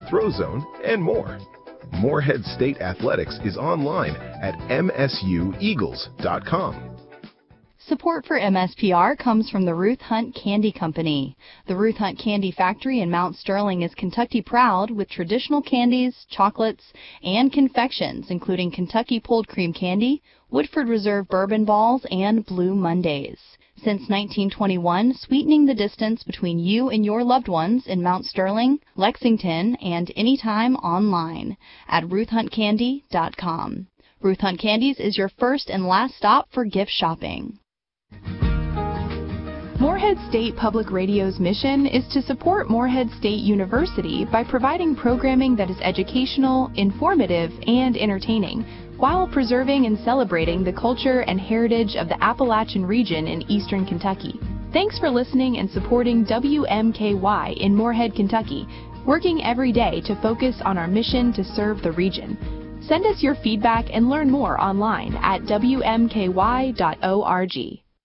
throw zone, and more. Morehead State Athletics is online at msueagles.com. Support for MSPR comes from the Ruth Hunt Candy Company. The Ruth Hunt Candy Factory in Mount Sterling is Kentucky proud with traditional candies, chocolates, and confections, including Kentucky Pulled Cream Candy, Woodford Reserve Bourbon Balls, and Blue Mondays. Since 1921, sweetening the distance between you and your loved ones in Mount Sterling, Lexington, and anytime online at RuthHuntCandy.com. Ruth Hunt Candies is your first and last stop for gift shopping. Morehead State Public Radio's mission is to support Morehead State University by providing programming that is educational, informative, and entertaining, while preserving and celebrating the culture and heritage of the Appalachian region in eastern Kentucky. Thanks for listening and supporting WMKY in Morehead, Kentucky, working every day to focus on our mission to serve the region. Send us your feedback and learn more online at wmky.org.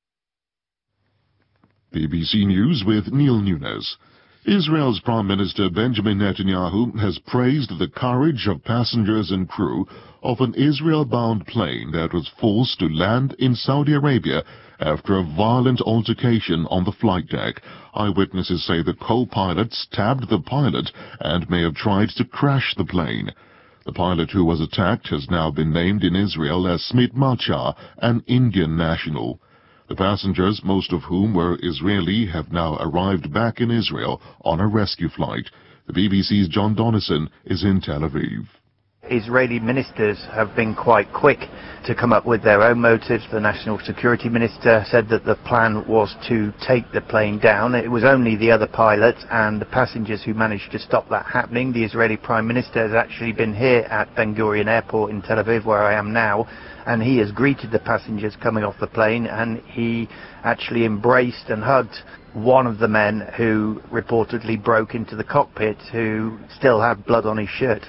BBC News with Neil Nunes. Israel's Prime Minister Benjamin Netanyahu has praised the courage of passengers and crew of an Israel-bound plane that was forced to land in Saudi Arabia after a violent altercation on the flight deck. Eyewitnesses say the co-pilot stabbed the pilot and may have tried to crash the plane. The pilot who was attacked has now been named in Israel as Smit Machar, an Indian national. The passengers, most of whom were Israeli, have now arrived back in Israel on a rescue flight. The BBC's John Donnison is in Tel Aviv. Israeli ministers have been quite quick to come up with their own motives. The National Security Minister said that the plan was to take the plane down. It was only the other pilot and the passengers who managed to stop that happening. The Israeli Prime Minister has actually been here at Ben Gurion Airport in Tel Aviv, where I am now, and he has greeted the passengers coming off the plane, and he actually embraced and hugged one of the men who reportedly broke into the cockpit, who still had blood on his shirt.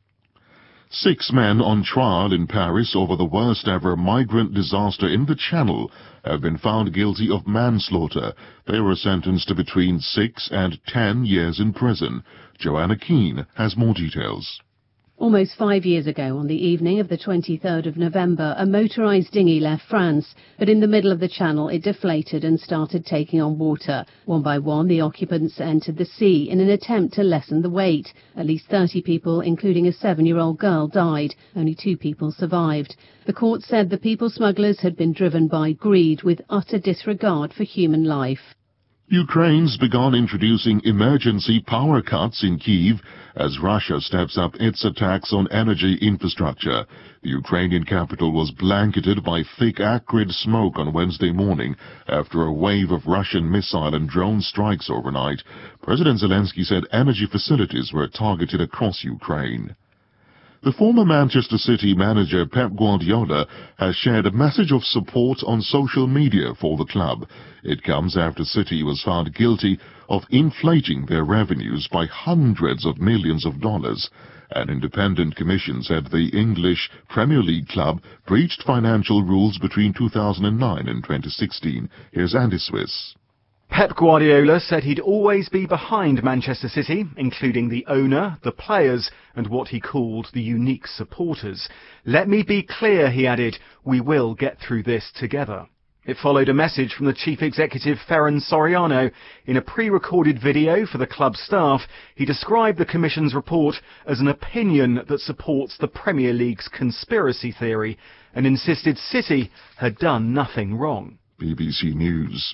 6 men on trial in Paris over the worst-ever migrant disaster in the Channel have been found guilty of manslaughter. They were sentenced to between 6 and 10 years in prison. Joanna Keane has more details. Almost 5 years ago, on the evening of the 23rd of November, a motorised dinghy left France, but in the middle of the channel it deflated and started taking on water. One by one, the occupants entered the sea in an attempt to lessen the weight. At least 30 people, including a 7-year-old girl, died. Only 2 people survived. The court said the people smugglers had been driven by greed with utter disregard for human life. Ukraine's begun introducing emergency power cuts in Kyiv as Russia steps up its attacks on energy infrastructure. The Ukrainian capital was blanketed by thick, acrid smoke on Wednesday morning after a wave of Russian missile and drone strikes overnight. President Zelensky said energy facilities were targeted across Ukraine. The former Manchester City manager Pep Guardiola has shared a message of support on social media for the club. It comes after City was found guilty of inflating their revenues by hundreds of millions of dollars. An independent commission said the English Premier League club breached financial rules between 2009 and 2016. Here's Andy Swiss. Pep Guardiola said he'd always be behind Manchester City, including the owner, the players, and what he called the unique supporters. Let me be clear, he added, we will get through this together. It followed a message from the chief executive Ferran Soriano. In a pre-recorded video for the club staff, he described the Commission's report as an opinion that supports the Premier League's conspiracy theory and insisted City had done nothing wrong. BBC News.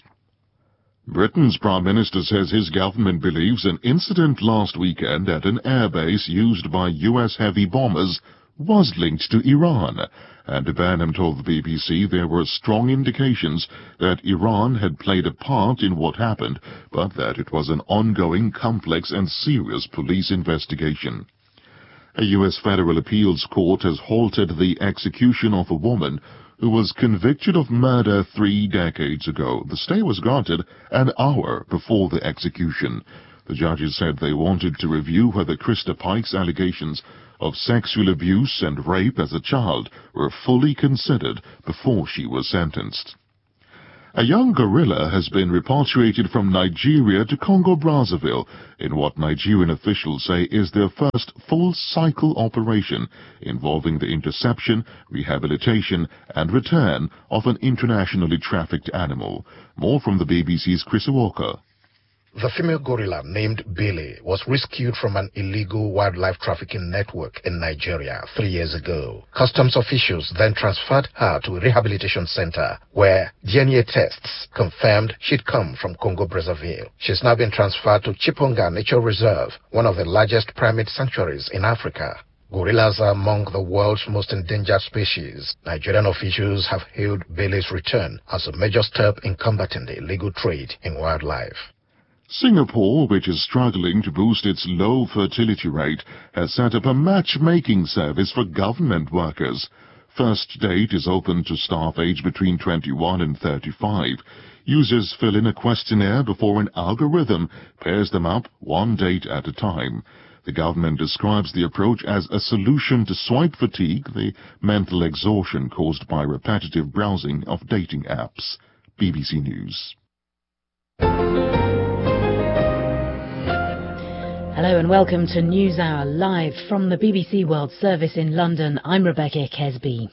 Britain's Prime Minister says his government believes an incident last weekend at an airbase used by US heavy bombers was linked to Iran. Andy Burnham told the BBC there were strong indications that Iran had played a part in what happened, but that it was an ongoing, complex and serious police investigation. A US federal appeals court has halted the execution of a woman who was convicted of murder 3 decades ago. The stay was granted an hour before the execution. The judges said they wanted to review whether Krista Pike's allegations of sexual abuse and rape as a child were fully considered before she was sentenced. A young gorilla has been repatriated from Nigeria to Congo-Brazzaville in what Nigerian officials say is their first full-cycle operation involving the interception, rehabilitation and return of an internationally trafficked animal. More from the BBC's Chris Walker. The female gorilla, named Billy, was rescued from an illegal wildlife trafficking network in Nigeria 3 years ago. Customs officials then transferred her to a rehabilitation center where DNA tests confirmed she'd come from Congo-Brazzaville. She's now been transferred to Chiponga Nature Reserve, one of the largest primate sanctuaries in Africa. Gorillas are among the world's most endangered species. Nigerian officials have hailed Billy's return as a major step in combating the illegal trade in wildlife. Singapore, which is struggling to boost its low fertility rate, has set up a matchmaking service for government workers. First Date is open to staff aged between 21 and 35. Users fill in a questionnaire before an algorithm pairs them up one date at a time. The government describes the approach as a solution to swipe fatigue, the mental exhaustion caused by repetitive browsing of dating apps. BBC News. Hello and welcome to NewsHour live from the BBC World Service in London. I'm Rebecca Kesby.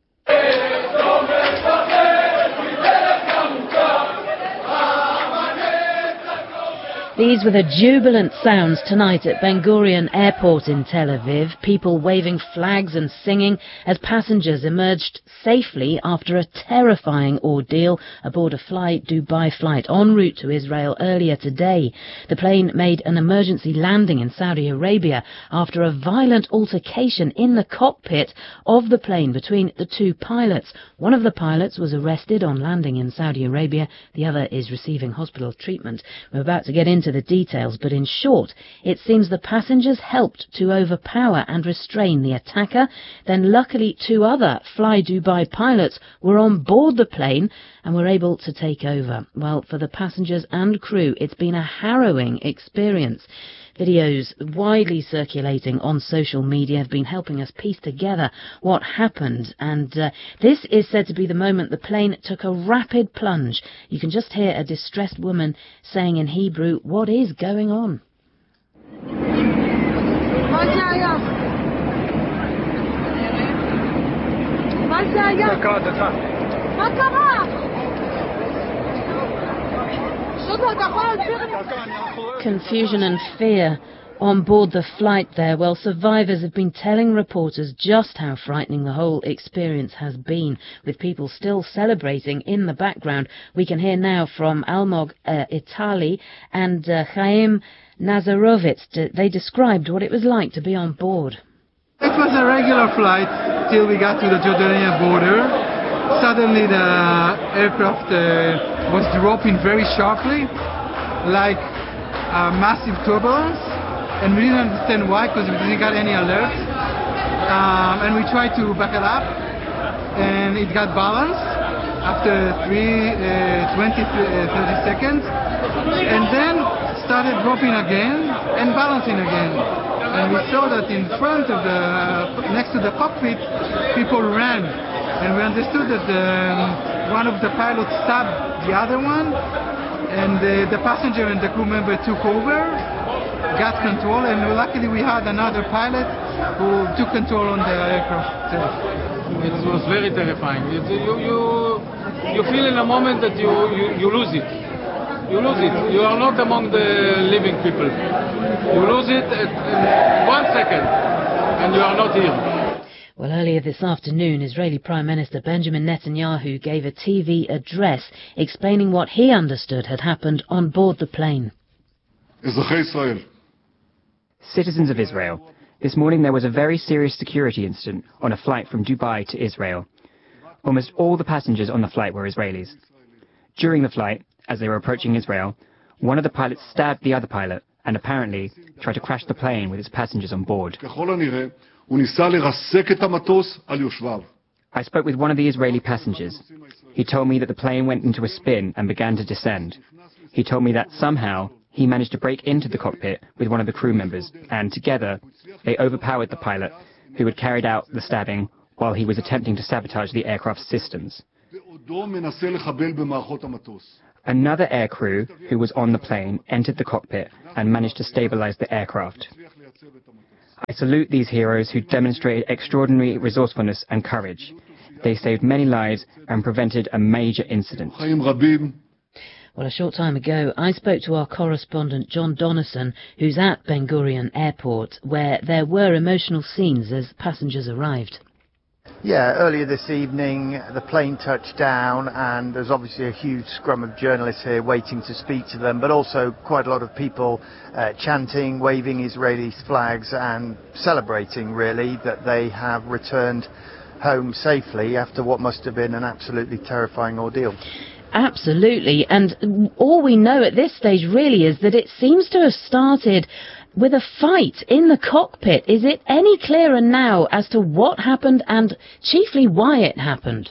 These were the jubilant sounds tonight at Ben Gurion Airport in Tel Aviv, people waving flags and singing as passengers emerged safely after a terrifying ordeal aboard a Fly Dubai flight en route to Israel earlier today. The plane made an emergency landing in Saudi Arabia after a violent altercation in the cockpit of the plane between the two pilots. One of the pilots was arrested on landing in Saudi Arabia, the other is receiving hospital treatment. We're about to get into the details, but in short, it seems the passengers helped to overpower and restrain the attacker. Then luckily 2 other Fly Dubai pilots were on board the plane and were able to take over. Well, for the passengers and crew, it's been a harrowing experience. Videos widely circulating on social media have been helping us piece together what happened, and this is said to be the moment the plane took a rapid plunge. You can just hear a distressed woman saying in Hebrew, "What is going on?" Confusion and fear on board the flight there. Well, survivors have been telling reporters just how frightening the whole experience has been, with people still celebrating in the background. We can hear now from Almog Itali and Chaim Nazarovitz. They described what it was like to be on board. It was a regular flight till we got to the Jordanian border. Suddenly the aircraft was dropping very sharply, like a massive turbulence, and we didn't understand why, because we didn't get any alerts. And we tried to back it up, and it got balanced after 30 seconds, and then started dropping again and balancing again. And we saw that in front of next to the cockpit, people ran. And we understood that one of the pilots stabbed the other one, and the passenger and the crew member took over, got control, and luckily we had another pilot who took control on the aircraft itself. It was very terrifying. You feel in a moment that you lose it. You lose it. You are not among the living people. You lose it in 1 second, and you are not here. Well, earlier this afternoon, Israeli Prime Minister Benjamin Netanyahu gave a TV address explaining what he understood had happened on board the plane. Citizens of Israel, this morning there was a very serious security incident on a flight from Dubai to Israel. Almost all the passengers on the flight were Israelis. During the flight, as they were approaching Israel, one of the pilots stabbed the other pilot and apparently tried to crash the plane with its passengers on board. I spoke with one of the Israeli passengers. He told me that the plane went into a spin and began to descend. He told me that somehow he managed to break into the cockpit with one of the crew members, and together they overpowered the pilot who had carried out the stabbing while he was attempting to sabotage the aircraft's systems. Another aircrew who was on the plane entered the cockpit and managed to stabilize the aircraft. I salute these heroes who demonstrated extraordinary resourcefulness and courage. They saved many lives and prevented a major incident. Well, a short time ago, I spoke to our correspondent John Donnison, who's at Ben Gurion Airport, where there were emotional scenes as passengers arrived. Yeah, earlier this evening the plane touched down and there's obviously a huge scrum of journalists here waiting to speak to them, but also quite a lot of people chanting, waving Israeli flags and celebrating really that they have returned home safely after what must have been an absolutely terrifying ordeal. Absolutely, and all we know at this stage really is that it seems to have started with a fight in the cockpit. Is it any clearer now as to what happened and chiefly why it happened?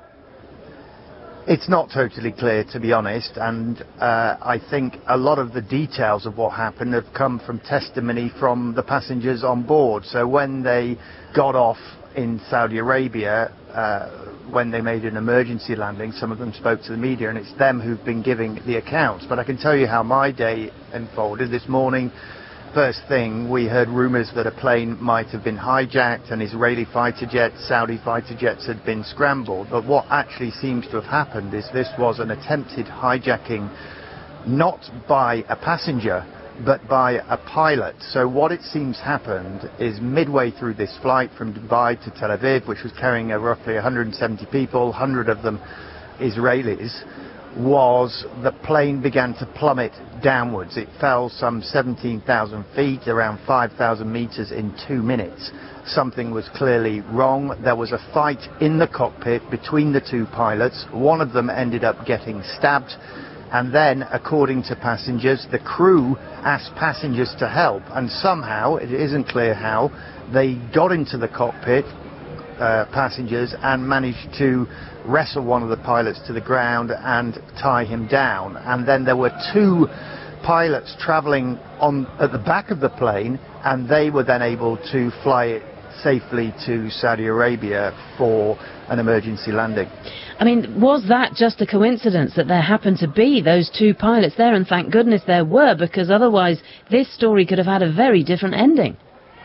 It's not totally clear, to be honest, and I think a lot of the details of what happened have come from testimony from the passengers on board. So when they got off in Saudi Arabia, when they made an emergency landing, some of them spoke to the media, and it's them who've been giving the accounts. But I can tell you how my day unfolded. This morning, first thing, we heard rumours that a plane might have been hijacked and Israeli fighter jets, Saudi fighter jets had been scrambled. But what actually seems to have happened is this was an attempted hijacking, not by a passenger, but by a pilot. So what it seems happened is midway through this flight from Dubai to Tel Aviv, which was carrying roughly 170 people, 100 of them Israelis, was the plane began to plummet downwards. It fell some 17,000 feet, around 5,000 meters in 2 minutes. Something was clearly wrong. There was a fight in the cockpit between the two pilots. One of them ended up getting stabbed. And then, according to passengers, the crew asked passengers to help. And somehow, it isn't clear how, they got into the cockpit, passengers, and managed to wrestle one of the pilots to the ground and tie him down. And then there were two pilots travelling at the back of the plane, and they were then able to fly it safely to Saudi Arabia for an emergency landing. I mean, was that just a coincidence that there happened to be those two pilots there? And thank goodness there were, because otherwise this story could have had a very different ending.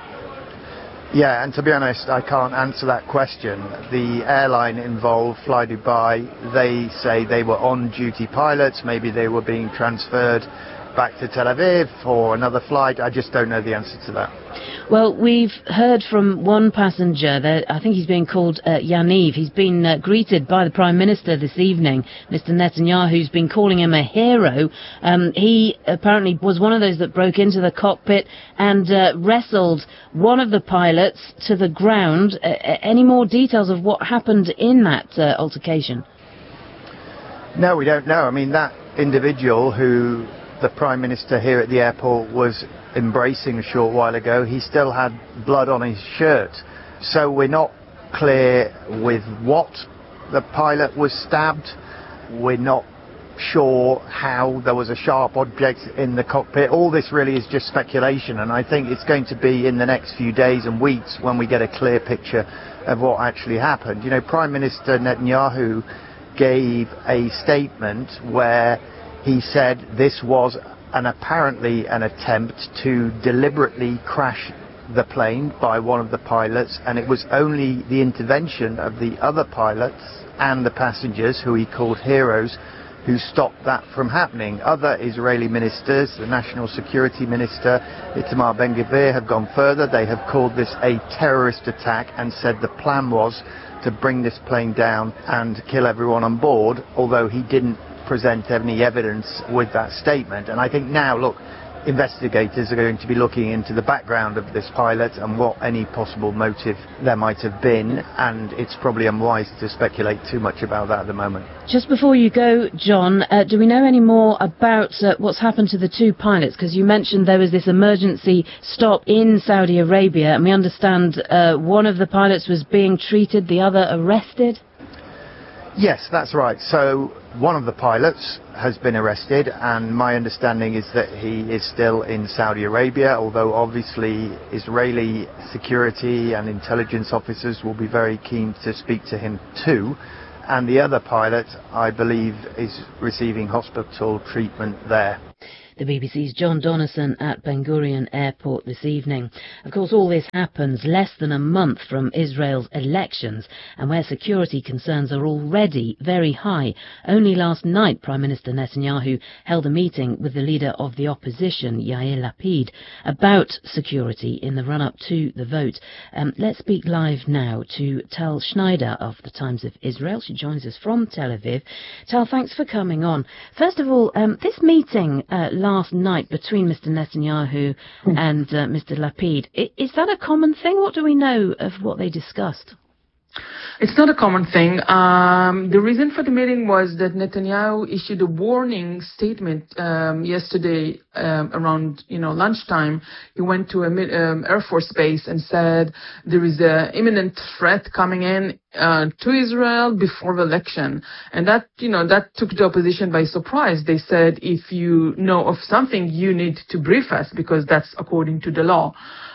Yeah, and to be honest, I can't answer that question. The airline involved, Fly Dubai, they say they were on-duty pilots. Maybe they were being transferred back to Tel Aviv for another flight. I just don't know the answer to that. Well, we've heard from one passenger, I think he's being called Yaniv. He's been greeted by the Prime Minister this evening, Mr. Netanyahu, who's been calling him a hero. He apparently was one of those that broke into the cockpit and wrestled one of the pilots to the ground. Any more details of what happened in that altercation? No, we don't know. I mean, that individual who the Prime Minister here at the airport was embracing a short while ago, he still had blood on his shirt. So we're not clear with what the pilot was stabbed. We're not sure how there was a sharp object in the cockpit. All this really is just speculation, and I think it's going to be in the next few days and weeks when we get a clear picture of what actually happened. You know, Prime Minister Netanyahu gave a statement where he said this was apparently an attempt to deliberately crash the plane by one of the pilots, and it was only the intervention of the other pilots and the passengers, who he called heroes, who stopped that from happening. Other Israeli ministers, the National Security Minister Itamar Ben-Gvir, have gone further. They have called this a terrorist attack and said the plan was to bring this plane down and kill everyone on board, although he didn't present any evidence with that statement. And I think now, look, investigators are going to be looking into the background of this pilot and what any possible motive there might have been, and it's probably unwise to speculate too much about that at the moment. Just before you go, John, do we know any more about what's happened to the two pilots? Because you mentioned there was this emergency stop in Saudi Arabia, and we understand one of the pilots was being treated, the other arrested? Yes, that's right. So one of the pilots has been arrested, and my understanding is that he is still in Saudi Arabia, although obviously Israeli security and intelligence officers will be very keen to speak to him too. and the other pilot, I believe, is receiving hospital treatment there. The BBC's John Donnison at Ben Gurion Airport this evening. Of course, all this happens less than a month from Israel's elections, and where security concerns are already very high. Only last night, Prime Minister Netanyahu held a meeting with the leader of the opposition, Yair Lapid, about security in the run-up to the vote. Let's speak live now to Tal Schneider of the Times of Israel. She joins us from Tel Aviv. Tal, thanks for coming on. First of all, this meeting last night between Mr. Netanyahu and Mr. Lapid, is that a common thing? What do we know of what they discussed? It's not a common thing. The reason for the meeting was that Netanyahu issued a warning statement yesterday around lunchtime. He went to an Air Force base and said there is an imminent threat coming in to Israel before the election, and that took the opposition by surprise. They said, if you know of something, you need to brief us, because that's according to the law.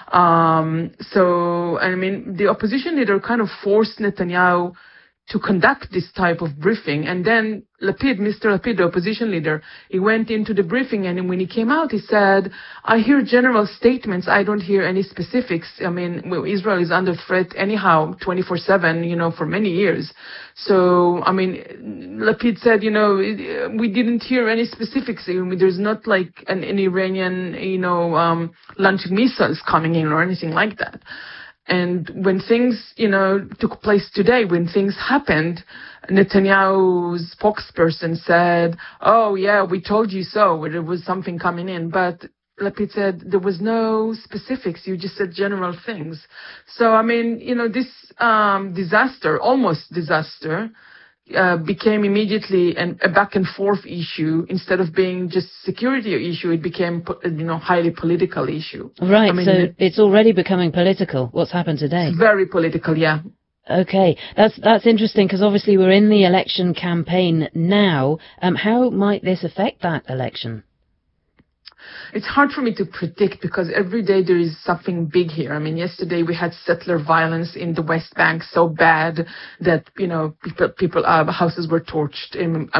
The opposition leader kind of forced Netanyahu to conduct this type of briefing, and then Mr. Lapid, the opposition leader, he went into the briefing, and when he came out, he said, I hear general statements, I don't hear any specifics. Israel is under threat anyhow, 24/7, for many years. So, Lapid said, we didn't hear any specifics. There's not like an Iranian, launching missiles coming in or anything like that. And when things, took place today, when things happened, Netanyahu's spokesperson said, oh yeah, we told you so, there was something coming in. But Lapid said there was no specifics, you just said general things. So, this almost disaster, became immediately a back and forth issue. Instead of being just security issue, it became highly political issue. Right, so it's already becoming political, what's happened today. It's very political, yeah. Okay, that's interesting, because obviously we're in the election campaign now. How might this affect that election? It's hard for me to predict, because every day there is something big here. Yesterday we had settler violence in the West Bank so bad that, people houses were torched.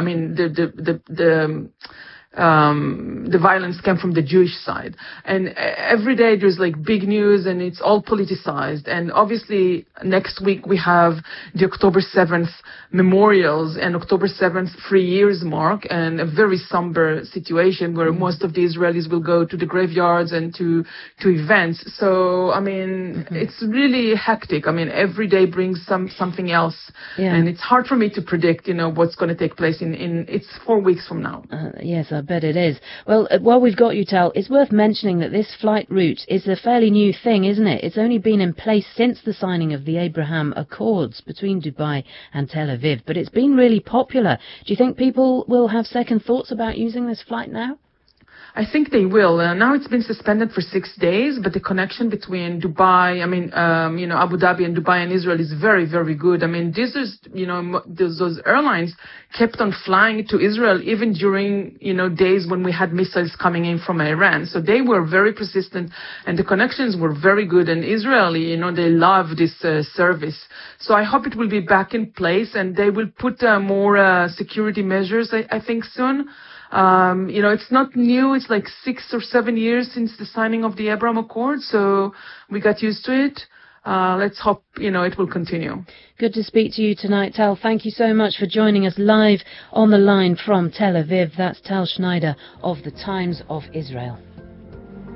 The violence came from the Jewish side. And every day there's like big news, and it's all politicized. And obviously next week we have the October 7th memorials and October 7th 3 years mark, and a very somber situation where most of the Israelis will go to the graveyards and to events. So, it's really hectic. Every day brings something else. Yeah. And it's hard for me to predict, what's going to take place it's 4 weeks from now. Yes, I bet it is. Well, while we've got you, Tal, it's worth mentioning that this flight route is a fairly new thing, isn't it? It's only been in place since the signing of the Abraham Accords between Dubai and Tel Aviv, but it's been really popular. Do you think people will have second thoughts about using this flight now? I think they will. Now it's been suspended for 6 days, but the connection between Dubai, Abu Dhabi and Dubai and Israel is very, very good. Those airlines kept on flying to Israel even during, days when we had missiles coming in from Iran. So they were very persistent, and the connections were very good. And Israeli, they love this service. So I hope it will be back in place, and they will put more security measures, I think, soon. It's not new. It's like 6 or 7 years since the signing of the Abraham Accord, so we got used to it. Let's hope, it will continue. Good to speak to you tonight, Tal. Thank you so much for joining us live on the line from Tel Aviv. That's Tal Schneider of the Times of Israel.